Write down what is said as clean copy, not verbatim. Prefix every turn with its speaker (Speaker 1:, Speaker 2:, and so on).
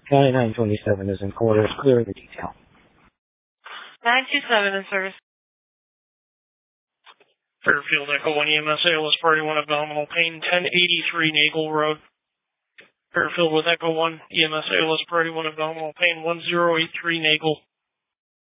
Speaker 1: County 927 is in quarters. Clear the detail.
Speaker 2: 927 in service.
Speaker 3: Fairfield Echo 1 EMS ALS Party 1 abdominal pain, 1083 Nagel Road. Fairfield with Echo 1 EMS ALS Party 1 abdominal pain, 1083 Nagel.